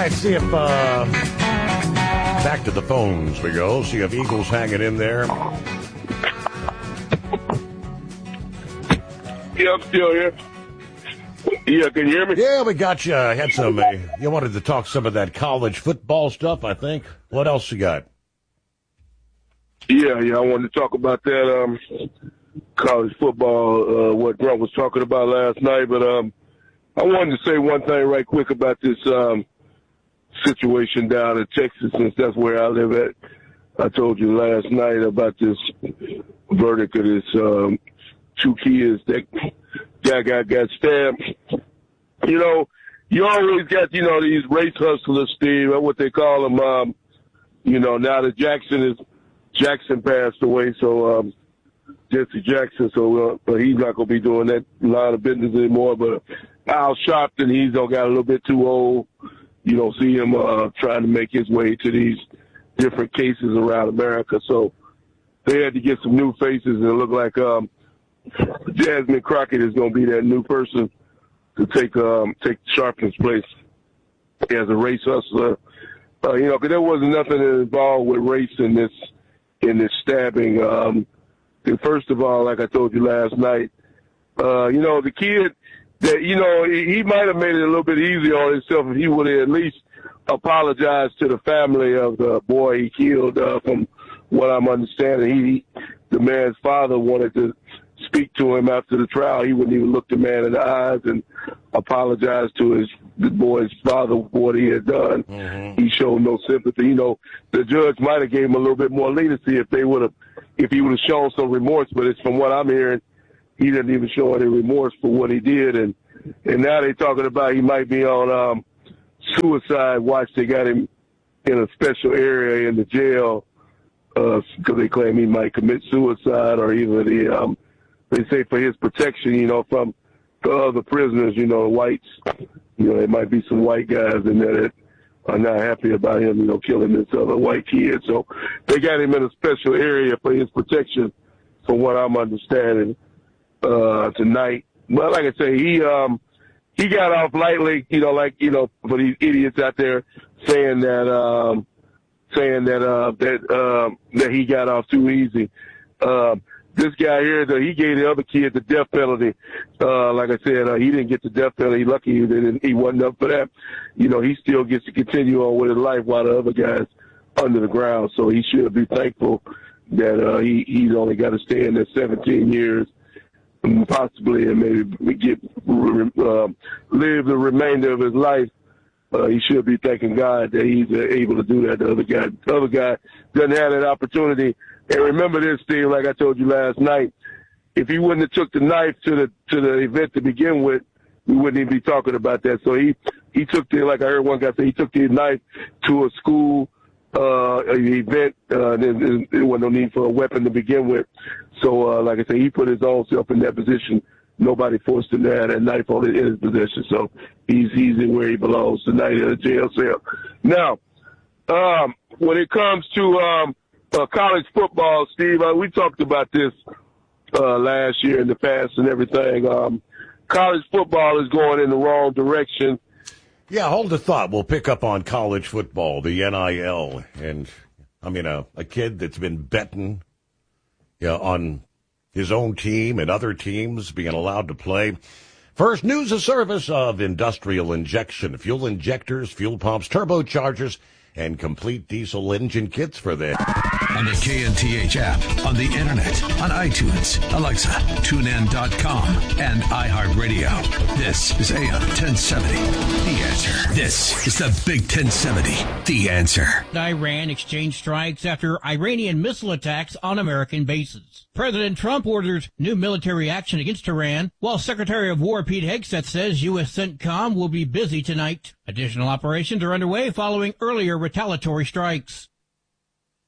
right, see if, back to the phones we go. See if Eagle's hanging in there. Yeah, I'm still here. Yeah, can you hear me? Yeah, we got you. Had some, you wanted to talk some of that college football stuff, I think. What else you got? Yeah, I wanted to talk about that, college football, what Grunt was talking about last night, but, I wanted to say one thing right quick about this, situation down in Texas, since that's where I live at. I told you last night about this verdict of this, 2 kids that got stabbed. You know, you always got, these race hustlers, Steve, what they call them, now that Jackson passed away, so, Jesse Jackson, so, but he's not going to be doing that line of business anymore, but Al Sharpton, he's got a little bit too old. You don't see him, trying to make his way to these different cases around America, so they had to get some new faces, and it looked like, Jasmine Crockett is going to be that new person to take Sharpton's place as a race hustler. Because there wasn't nothing involved with race in this stabbing. And first of all, like I told you last night, the kid that, he might have made it a little bit easier on himself if he would have at least apologized to the family of the boy he killed. From what I'm understanding, the man's father wanted to speak to him after the trial. He wouldn't even look the man in the eyes and apologize to the boy's father for what he had done. Mm-hmm. He showed no sympathy. The judge might have gave him a little bit more leniency if he would have shown some remorse. But it's from what I'm hearing, he didn't even show any remorse for what he did. And now they're talking about he might be on suicide watch. They got him in a special area in the jail because they claim he might commit suicide, or even they say for his protection, from the other prisoners, the whites. There might be some white guys in there that are not happy about him, killing this other white kid. So they got him in a special area for his protection, from what I'm understanding, tonight. But like I say, he got off lightly, for these idiots out there saying that he got off too easy. This guy here, he gave the other kid the death penalty. Like I said, he didn't get the death penalty. Lucky he wasn't up for that. He still gets to continue on with his life while the other guy's under the ground. So he should be thankful that he's only got to stay in there 17 years, possibly, and maybe live the remainder of his life. He should be thanking God that he's able to do that. The other guy doesn't have that opportunity. And remember this, Steve, like I told you last night, if he wouldn't have took the knife to the event to begin with, we wouldn't even be talking about that. So he took like I heard one guy say, he took the knife to a school event. There wasn't no need for a weapon to begin with. So, like I say, he put his own self in that position. Nobody forced him to have that knife in his possession. So he's in where he belongs tonight in a jail cell. Now, when it comes to college football, Steve, we talked about this last year in the past and everything. College football is going in the wrong direction. Yeah, hold the thought. We'll pick up on college football, the NIL, and a kid that's been betting on his own team and other teams being allowed to play. First, news of service of industrial injection, fuel injectors, fuel pumps, turbochargers, and complete diesel engine kits for them. On the KNTH app, on the internet, on iTunes, Alexa, TuneIn.com, and iHeartRadio. This is AM 1070, The Answer. This is the Big 1070, The Answer. Iran exchanged strikes after Iranian missile attacks on American bases. President Trump orders new military action against Iran, while Secretary of War Pete Hegseth says U.S. CENTCOM will be busy tonight. Additional operations are underway following earlier retaliatory strikes.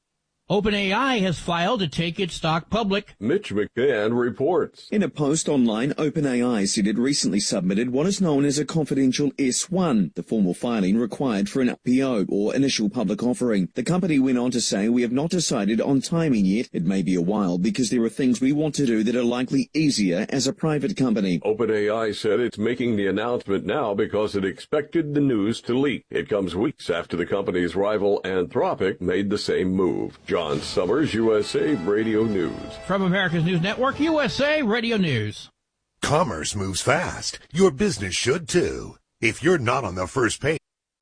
OpenAI has filed to take its stock public. Mitch McCann reports. In a post online, OpenAI said it recently submitted what is known as a confidential S-1, the formal filing required for an IPO, or initial public offering. The company went on to say, "We have not decided on timing yet. It may be a while because there are things we want to do that are likely easier as a private company." OpenAI said it's making the announcement now because it expected the news to leak. It comes weeks after the company's rival Anthropic made the same move. John Summers, USA Radio News. From America's News Network, USA Radio News. Commerce moves fast. Your business should too. If you're not on the first page.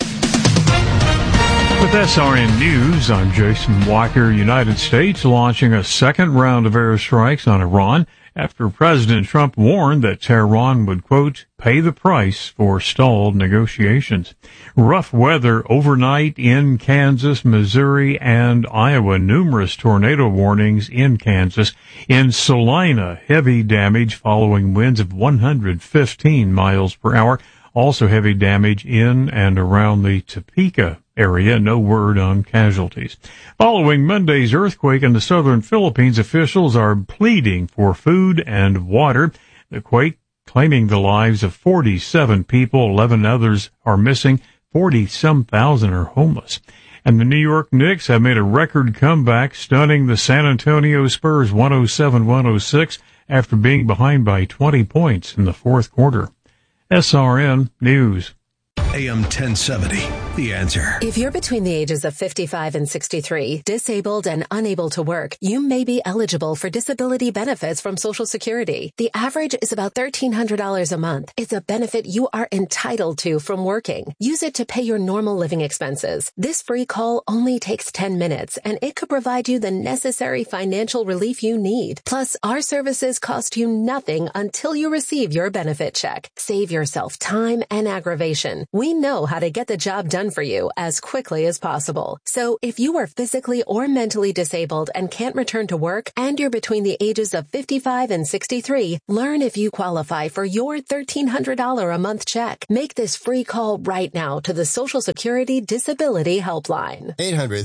With SRN News, I'm Jason Walker. United States launching a second round of airstrikes on Iran after President Trump warned that Tehran would, quote, pay the price for stalled negotiations. Rough weather overnight in Kansas, Missouri, and Iowa. Numerous tornado warnings in Kansas. In Salina, heavy damage following winds of 115 miles per hour. Also heavy damage in and around the Topeka area. No word on casualties. Following Monday's earthquake in the southern Philippines, officials are pleading for food and water. The quake claiming the lives of 47 people, 11 others are missing, 40-some thousand are homeless. And the New York Knicks have made a record comeback, stunning the San Antonio Spurs 107-106 after being behind by 20 points in the fourth quarter. SRN News. AM 1070, The Answer. If you're between the ages of 55 and 63, disabled and unable to work, you may be eligible for disability benefits from Social Security. The average is about $1,300 a month. It's a benefit you are entitled to from working. Use it to pay your normal living expenses. This free call only takes 10 minutes, and it could provide you the necessary financial relief you need. Plus, our services cost you nothing until you receive your benefit check. Save yourself time and aggravation. We know how to get the job done for you as quickly as possible. So if you are physically or mentally disabled and can't return to work, and you're between the ages of 55 and 63, learn if you qualify for your $1,300 a month check. Make this free call right now to the Social Security Disability Helpline.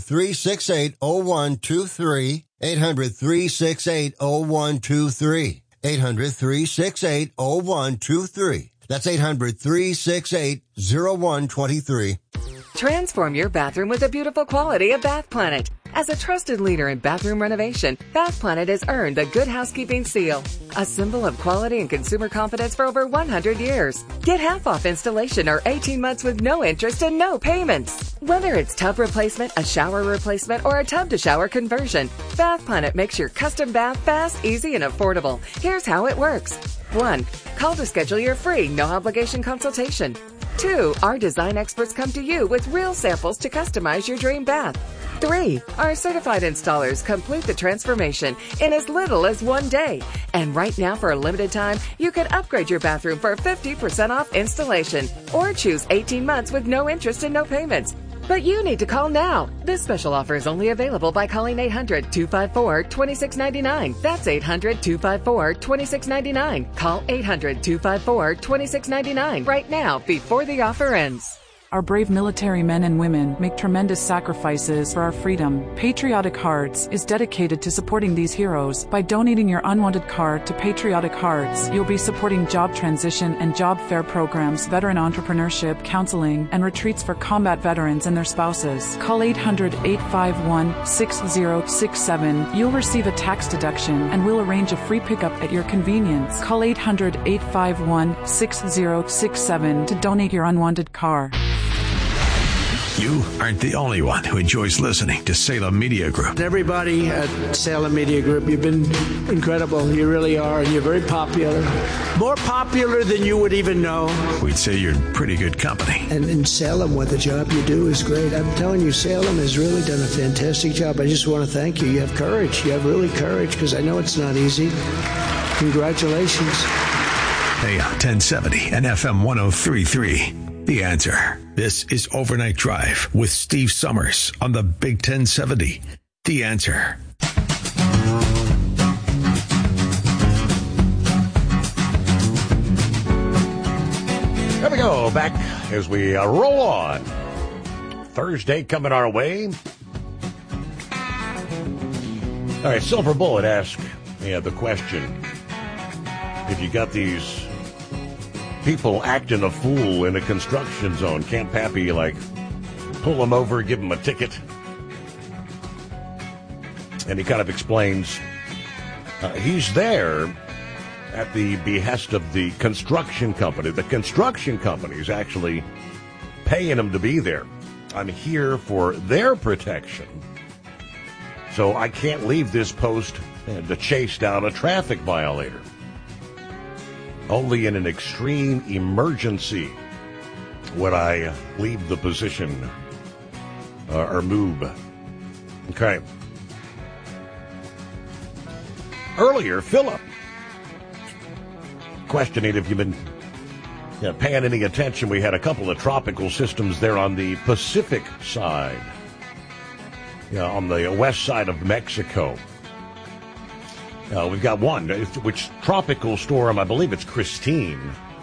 800-368-0123. 800-368-0123. 800-368-0123. That's 800-368-0123. Transform your bathroom with the beautiful quality of Bath Planet. As a trusted leader in bathroom renovation, Bath Planet has earned the Good Housekeeping seal, a symbol of quality and consumer confidence for over 100 years. Get half off installation or 18 months with no interest and no payments. Whether it's tub replacement, a shower replacement, or a tub-to-shower conversion, Bath Planet makes your custom bath fast, easy, and affordable. Here's how it works. 1. Call to schedule your free, no-obligation consultation. 2. Our design experts come to you with real samples to customize your dream bath. 3. Our certified installers complete the transformation in as little as 1 day. And right now, for a limited time, you can upgrade your bathroom for 50% off installation or choose 18 months with no interest and no payments. But you need to call now. This special offer is only available by calling 800-254-2699. That's 800-254-2699. Call 800-254-2699 right now before the offer ends. Our brave military men and women make tremendous sacrifices for our freedom. Patriotic Hearts is dedicated to supporting these heroes. By donating your unwanted card to Patriotic Hearts, you'll be supporting job transition and job fair programs, veteran entrepreneurship, counseling, and retreats for combat veterans and their spouses. Call 800-851-6067. You'll receive a tax deduction, and we'll arrange a free pickup at your convenience. Call 800-851-6067 to donate your unwanted car. You aren't the only one who enjoys listening to Salem Media Group. Everybody at Salem Media Group, you've been incredible. You really are, and you're very popular. More popular than you would even know. We'd say you're in pretty good company. And in Salem, what the job you do is great. I'm telling you, Salem has really done a fantastic job. I just want to thank you. You have courage. You have really courage, because I know it's not easy. Congratulations. AM 1070 and FM 103.3. The Answer. This is Overnight Drive with Steve Summers on the Big 1070. The Answer. There we go. Back as we roll on. Thursday coming our way. All right, Silver Bullet asks the question, if you got these people acting a fool in a construction zone, can't Pappy, pull them over, give them a ticket? And he kind of explains he's there at the behest of the construction company. The construction company is actually paying him to be there. I'm here for their protection. So I can't leave this post to chase down a traffic violator. Only in an extreme emergency would I leave the position or move. Okay. Earlier, Philip questioning if you've been paying any attention. We had a couple of tropical systems there on the Pacific side, on the west side of Mexico. We've got one, which tropical storm, I believe it's Christine,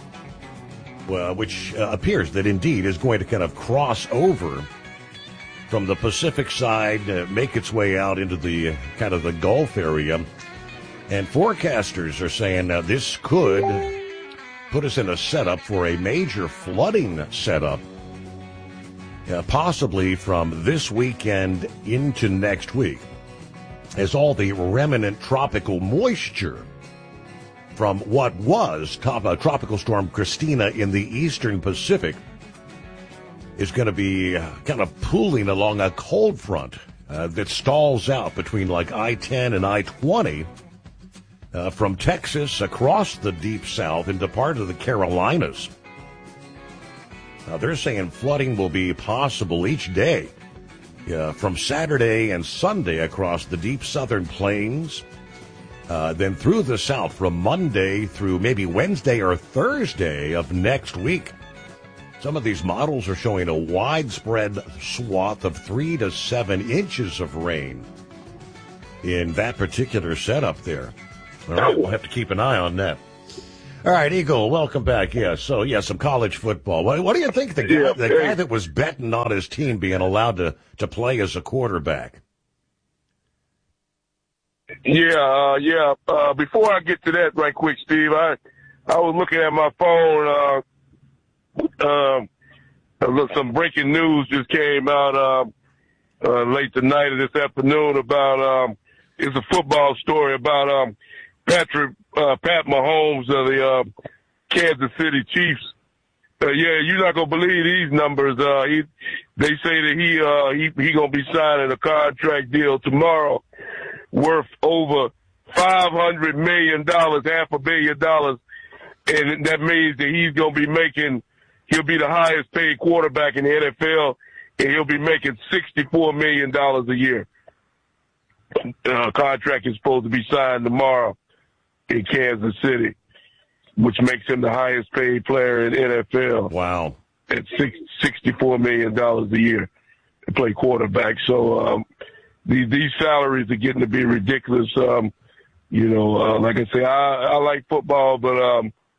which appears that indeed is going to kind of cross over from the Pacific side, make its way out into the kind of the Gulf area. And forecasters are saying this could put us in a setup for a major flooding setup, possibly from this weekend into next week, as all the remnant tropical moisture from what was Tropical Storm Christina in the eastern Pacific is going to be kind of pooling along a cold front that stalls out between I-10 and I-20 from Texas across the deep south into part of the Carolinas. Now, they're saying flooding will be possible each day from Saturday and Sunday across the deep southern plains, then through the south from Monday through maybe Wednesday or Thursday of next week. Some of these models are showing a widespread swath of 3 to 7 inches of rain in that particular setup there. All right, we'll have to keep an eye on that. All right, Eagle, welcome back. So some college football. What do you think the guy that was betting on his team being allowed to play as a quarterback? Before I get to that right quick, Steve, I was looking at my phone. Some breaking news just came out late tonight or this afternoon about it's a football story about Pat Mahomes of the Kansas City Chiefs. You're not gonna believe these numbers. They say that he gonna be signing a contract deal tomorrow worth over $500 million, $500 million, and that means that he'll be the highest paid quarterback in the NFL, and he'll be making $64 million a year. Contract is supposed to be signed tomorrow in Kansas City, which makes him the highest paid player in the NFL. Wow. At $64 million a year to play quarterback. So these salaries are getting to be ridiculous. Like I say, I like football, but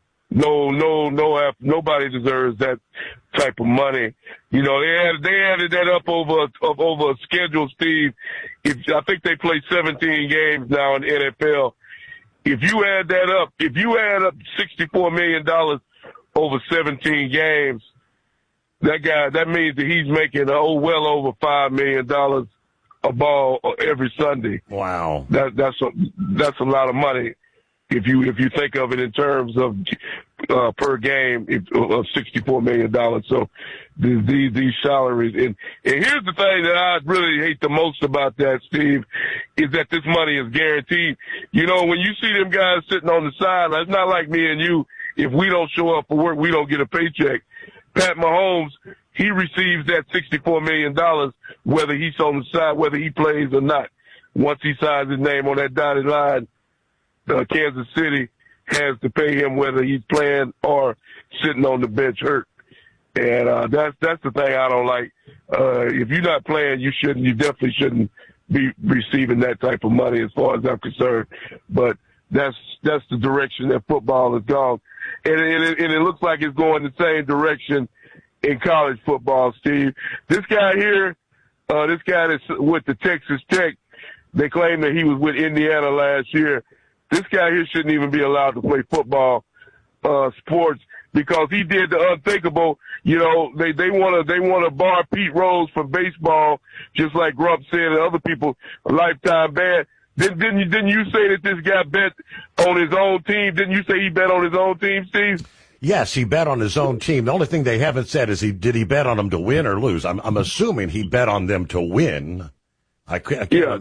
nobody deserves that type of money. They added that up over a schedule, Steve. I think they play 17 games now in the NFL. If you add up $64 million over 17 games, that means that he's making well over $5 million a ball every Sunday. Wow. That's a lot of money. If you think of it in terms of per game of $64 million. So these salaries. And here's the thing that I really hate the most about that, Steve, is that this money is guaranteed. When you see them guys sitting on the sideline, it's not like me and you. If we don't show up for work, we don't get a paycheck. Pat Mahomes, he receives that $64 million whether he's on the side, whether he plays or not. Once he signs his name on that dotted line, Kansas City has to pay him whether he's playing or sitting on the bench hurt. And that's the thing I don't like. If you're not playing, you definitely shouldn't be receiving that type of money as far as I'm concerned. But that's the direction that football has gone. And it looks like it's going the same direction in college football, Steve. This guy here, this guy that's with the Texas Tech, They claim that he was with Indiana last year. This guy here shouldn't even be allowed to play football, sports, because he did the unthinkable. You know, they want to bar Pete Rose from baseball, just like Grump said and other people, a lifetime ban. Didn't you say that this guy bet on his own team? Didn't you say he bet on his own team, Steve? Yes, he bet on his own team. The only thing they haven't said is did he bet on them to win or lose? I'm assuming he bet on them to win. Yeah,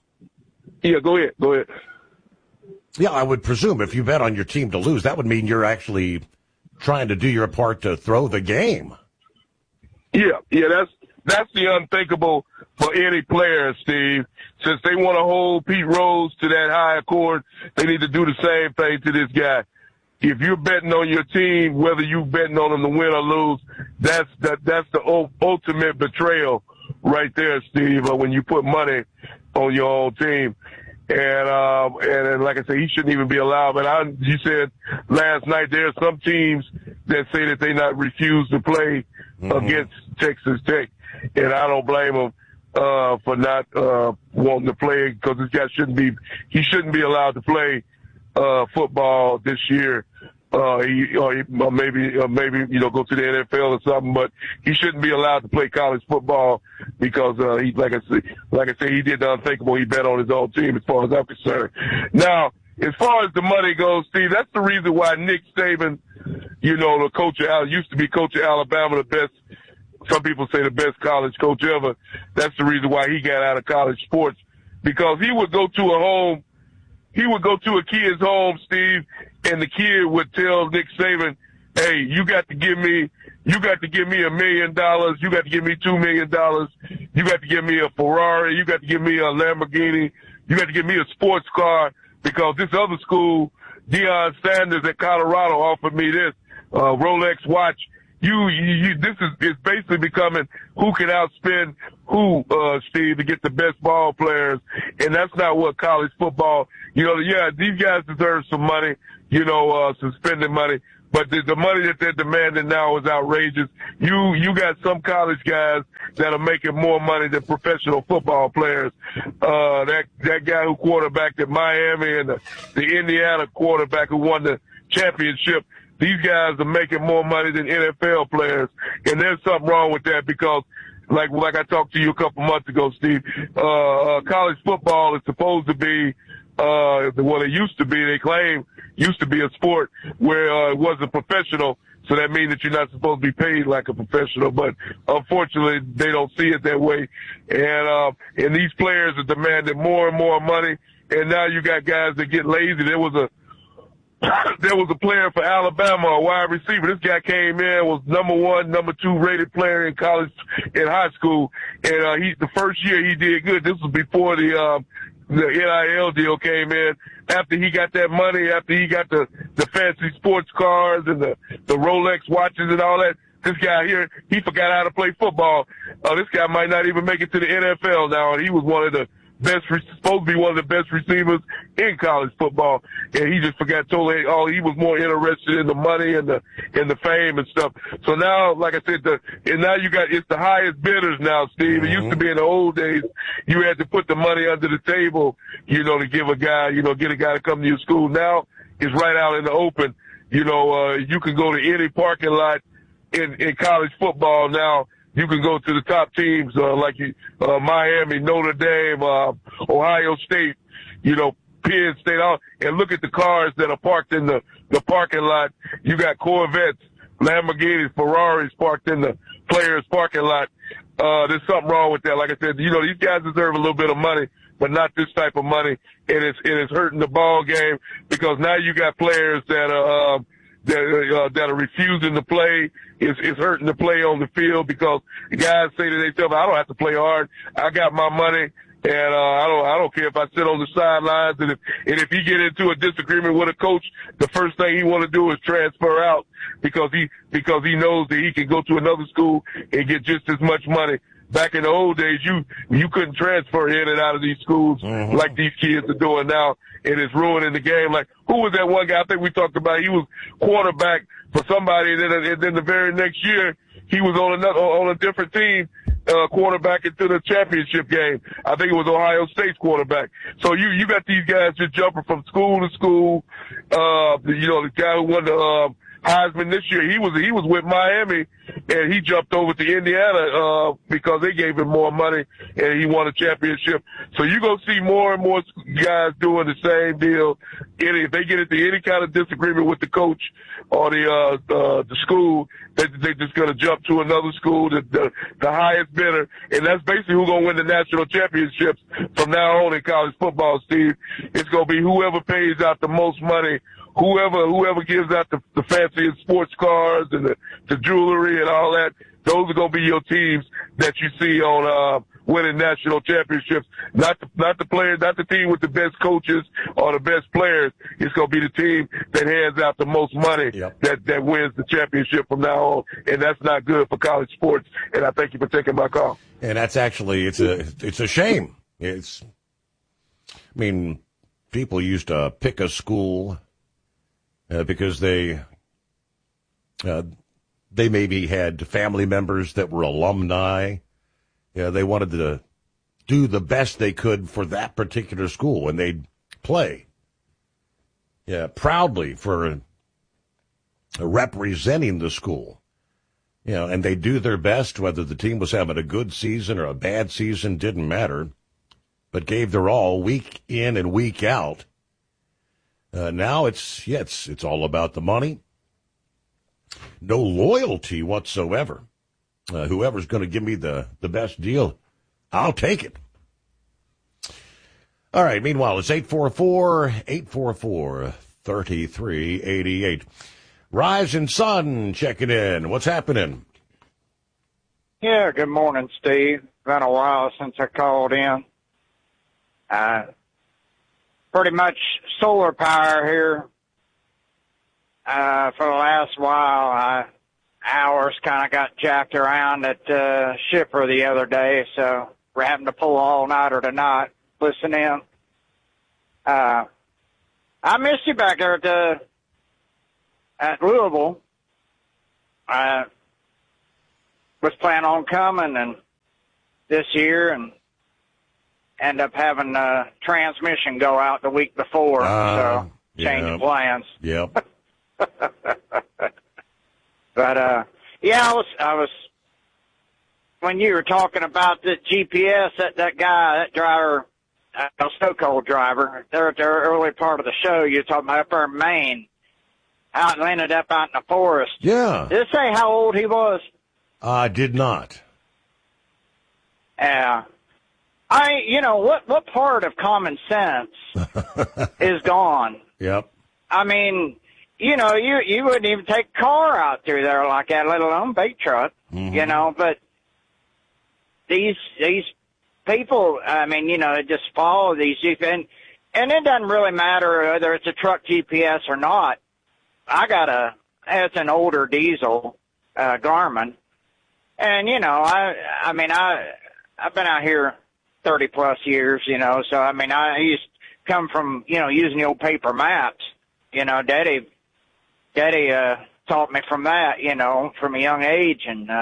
go ahead. Yeah, I would presume if you bet on your team to lose, that would mean you're actually trying to do your part to throw the game. Yeah, that's the unthinkable for any player, Steve. Since they want to hold Pete Rose to that high accord, they need to do the same thing to this guy. If you're betting on your team, whether you're betting on them to win or lose, that's the ultimate betrayal right there, Steve, when you put money on your own team. And like I said, he shouldn't even be allowed. But you said last night there are some teams that say that they not refuse to play against Texas Tech, and I don't blame them for not wanting to play, because this guy shouldn't be allowed to play football this year. Maybe go to the NFL or something, but he shouldn't be allowed to play college football because he, like I said, he did the unthinkable. He bet on his own team, as far as I'm concerned. Now, as far as the money goes, Steve, that's the reason why Nick Saban, the coach used to be coach of Alabama, the best. Some people say the best college coach ever. That's the reason why he got out of college sports, because he would go to a kid's home, Steve, and the kid would tell Nick Saban, "Hey, you got to give me $1 million. You got to give me $2 million. You got to give me a Ferrari. You got to give me a Lamborghini. You got to give me a sports car, because this other school, Deion Sanders at Colorado, offered me this Rolex watch." It's basically becoming who can outspend who, Steve, to get the best ball players. And that's not what college football, these guys deserve some money, some spending money. But the money that they're demanding now is outrageous. You got some college guys that are making more money than professional football players. That guy who quarterbacked at Miami and the Indiana quarterback who won the championship, these guys are making more money than NFL players. And there's something wrong with that, because like I talked to you a couple months ago, Steve, college football is supposed to be, it used to be, they claim, used to be a sport where it wasn't professional. So that means that you're not supposed to be paid like a professional. But unfortunately, they don't see it that way. And these players are demanding more and more money. And now you got guys that get lazy. There was a player for Alabama, a wide receiver. This guy came in, was number 1, number 2 rated player in high school. And the first year he did good. This was before the NIL deal came in. After he got that money, after he got the fancy sports cars and the Rolex watches and all that, this guy here, he forgot how to play football. This guy might not even make it to the NFL now. And he was supposed to be one of the best receivers in college football, and he just forgot totally. He was more interested in the money and the fame and stuff. So now, like I said, it's the highest bidders now, Steve. It used to be in the old days, you had to put the money under the table, to give a guy, get a guy to come to your school. Now it's right out in the open. You can go to any parking lot in college football now. You can go to the top teams, like Miami, Notre Dame, Ohio State, Penn State, and look at the cars that are parked in the parking lot. You got Corvettes, Lamborghinis, Ferraris parked in the players' parking lot. There's something wrong with that. Like I said, these guys deserve a little bit of money, but not this type of money. And it's hurting the ball game, because now you got players that are refusing to play. It's hurting to play on the field, because the guys say to themselves, I don't have to play hard. I got my money, and I don't care if I sit on the sidelines. And if he get into a disagreement with a coach, the first thing he want to do is transfer out, because he knows that he can go to another school and get just as much money. Back in the old days, you couldn't transfer in and out of these schools like these kids are doing now, and it's ruining the game. Like, who was that one guy I think we talked about? He was quarterback for somebody, and then the very next year he was on a different team. quarterback into the championship game. I think it was Ohio State's quarterback. So you got these guys just jumping from school to school. The guy who won the Heisman this year, he was with Miami, and he jumped over to Indiana because they gave him more money, and he won a championship. So you're going to see more and more guys doing the same deal. If they get into any kind of disagreement with the coach or the school, they're just going to jump to another school, the highest bidder, and that's basically who's going to win the national championships from now on in college football, Steve. It's going to be whoever pays out the most money, whoever gives out the fanciest sports cars and the jewelry and all that. Those are going to be your teams that you see on winning national championships. Not the players, not the team with the best coaches or the best players. It's going to be the team that hands out the most money that wins the championship from now on. And that's not good for college sports. And I thank you for taking my call. And that's actually it's a shame. People used to pick a school because they maybe had family members that were alumni. They wanted to do the best they could for that particular school, and they'd play proudly for representing the school. And they do their best, whether the team was having a good season or a bad season, didn't matter, but gave their all week in and week out. Now it's all about the money. No loyalty whatsoever. Whoever's going to give me the best deal, I'll take it. All right, meanwhile, it's 844-3388. Rise and Sun checking in. What's happening? Yeah, good morning, Steve. Been a while since I called in. Pretty much solar power here. For the last while, hours kind of got jacked around at Shipper the other day, so we're having to pull all-nighter tonight. Listen in. I missed you back there at Louisville. I was planning on coming and this year and end up having transmission go out the week before, so changing plans. Yep. But I was when you were talking about the GPS, that driver, so-called driver, there at the early part of the show, you were talking about up there in Maine, how it ended up out in the forest. Yeah. Did it say how old he was? I did not. Yeah. What part of common sense is gone? Yep. I mean, you wouldn't even take a car out through there like that, let alone bait truck, but these people, just follow these GPS, and it doesn't really matter whether it's a truck GPS or not. It's an older diesel, Garmin, and, I've been out here 30 plus years, so, I used to come from, using the old paper maps, Daddy taught me from that, from a young age. And,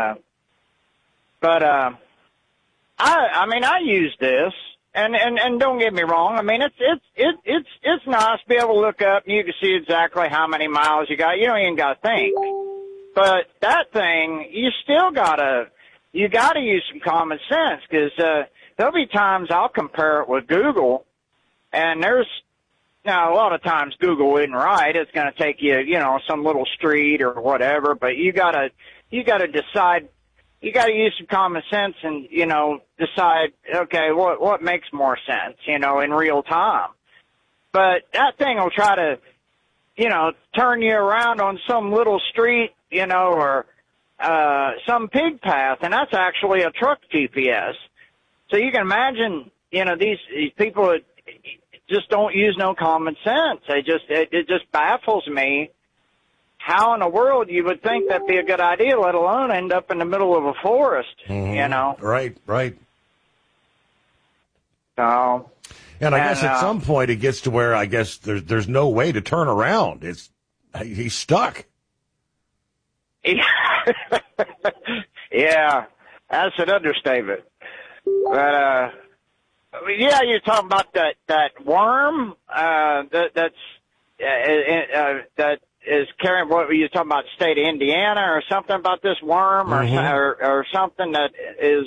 I use this and don't get me wrong. It's nice to be able to look up and you can see exactly how many miles you got. You don't even got to think, but that thing, you gotta use some common sense because, there'll be times I'll compare it with Google and now, a lot of times Google isn't right. It's going to take you, some little street or whatever, but you got to decide, you got to use some common sense and, decide, okay, what makes more sense, in real time. But that thing will try to, turn you around on some little street, or, some pig path, and that's actually a truck GPS. So you can imagine, these people that just don't use no common sense. It just baffles me how in the world you would think that'd be a good idea, let alone end up in the middle of a forest, Right. So. And I guess at some point it gets to where I guess there's no way to turn around. He's stuck. Yeah. That's an understatement. But, yeah, you're talking about that worm, that is carrying, what were you talking about, the state of Indiana or something about this worm or something that is,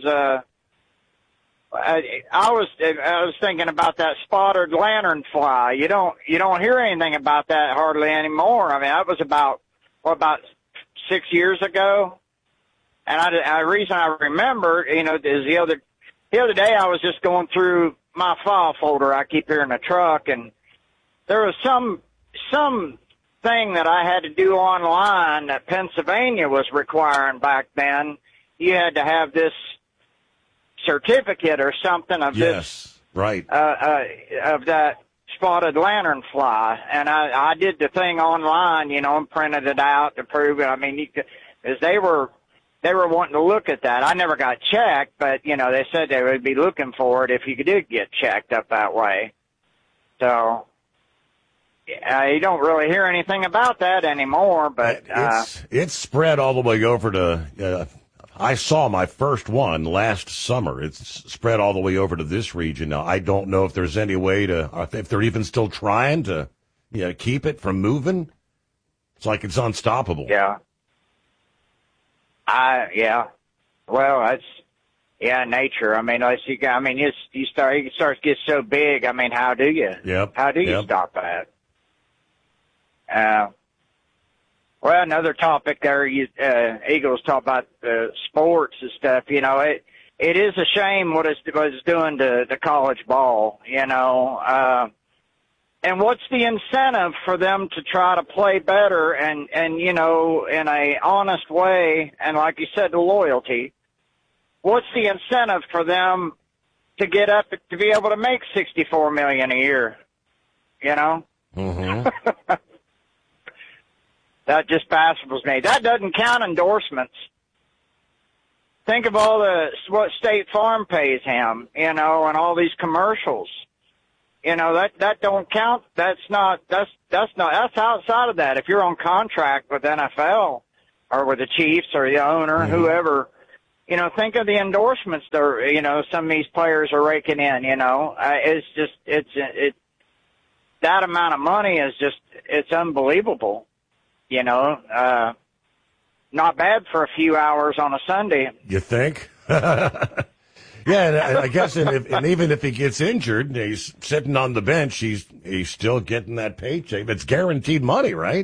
I was thinking about that spotted lanternfly. You don't hear anything about that hardly anymore. I mean, that was about 6 years ago. And the reason I remember, is the other day I was just going through my file folder I keep here in the truck, and there was some thing that I had to do online that Pennsylvania was requiring back then. You had to have this certificate or something of this, right? Of that spotted lanternfly, and I did the thing online, and printed it out to prove it. I mean, because they were wanting to look at that. I never got checked, but they said they would be looking for it if you did get checked up that way. So you don't really hear anything about that anymore. But it's spread all the way over to. I saw my first one last summer. It's spread all the way over to this region now. I don't know if there's any way if they're even still trying to, keep it from moving. It's like it's unstoppable. Yeah. Yeah. Well, that's nature. I mean, it starts to get so big. I mean, how do you? Yep. How do you stop that? Well, another topic there, Eagles talk about sports and stuff. It is a shame what it's doing to the college ball. And what's the incentive for them to try to play better and in a honest way, and like you said, the loyalty? What's the incentive for them to get up to be able to make $64 million a year? Mm-hmm. That just baffles me. That doesn't count endorsements. Think of what State Farm pays him, and all these commercials. That don't count. That's outside of that. If you're on contract with NFL or with the Chiefs or the owner, whoever, think of the endorsements some of these players are raking in, that amount of money is it's unbelievable. Not bad for a few hours on a Sunday. You think? Yeah, and I guess, and even if he gets injured, and he's sitting on the bench, he's still getting that paycheck. It's guaranteed money, right?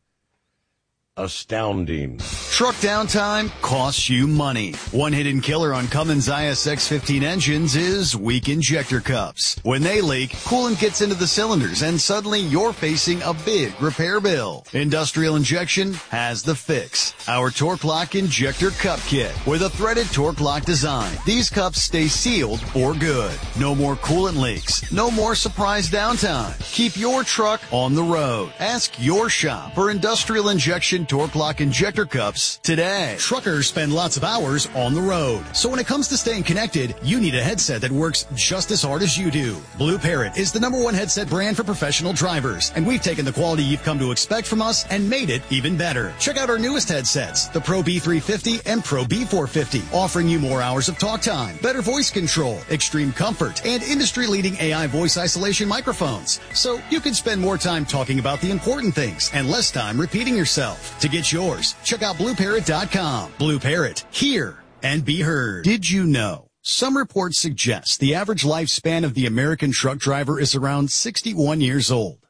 Astounding. Truck downtime costs you money. One hidden killer on Cummins ISX-15 engines is weak injector cups. When they leak, coolant gets into the cylinders and suddenly you're facing a big repair bill. Industrial Injection has the fix. Our Torque Lock Injector Cup Kit with a threaded Torque Lock design. These cups stay sealed for good. No more coolant leaks. No more surprise downtime. Keep your truck on the road. Ask your shop for Industrial Injection Torque Lock Injector Cups today. Truckers spend lots of hours on the road. So when it comes to staying connected, you need a headset that works just as hard as you do. Blue Parrot is the #1 headset brand for professional drivers, and we've taken the quality you've come to expect from us and made it even better. Check out our newest headsets, the Pro B350 and Pro B450, offering you more hours of talk time, better voice control, extreme comfort, and industry-leading AI voice isolation microphones. So you can spend more time talking about the important things and less time repeating yourself. To get yours, check out BlueParrot.com. Blue Parrot, hear and be heard. Did you know? Some reports suggest the average lifespan of the American truck driver is around 61 years old.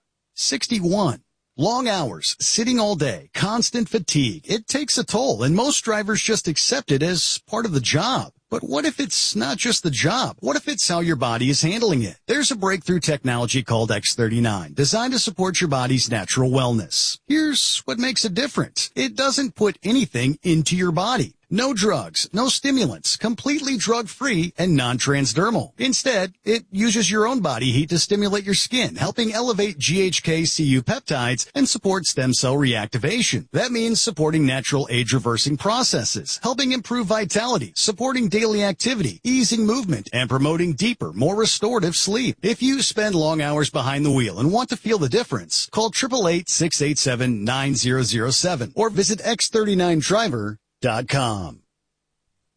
61. Long hours, sitting all day, constant fatigue. It takes a toll, and most drivers just accept it as part of the job. But what if it's not just the job? What if it's how your body is handling it? There's a breakthrough technology called X39, designed to support your body's natural wellness. Here's what makes it different. It doesn't put anything into your body. No drugs, no stimulants, completely drug-free and non-transdermal. Instead, it uses your own body heat to stimulate your skin, helping elevate GHK-Cu peptides and support stem cell reactivation. That means supporting natural age-reversing processes, helping improve vitality, supporting daily activity, easing movement, and promoting deeper, more restorative sleep. If you spend long hours behind the wheel and want to feel the difference, call 888-687-9007 or visit X39Driver.com.